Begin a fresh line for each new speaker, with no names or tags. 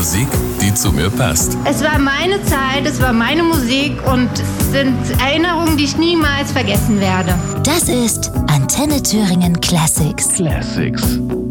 Musik, die zu mir passt.
Es war meine Zeit, es war meine Musik und es sind Erinnerungen, die ich niemals vergessen werde.
Das ist Antenne Thüringen Classics.
Classics.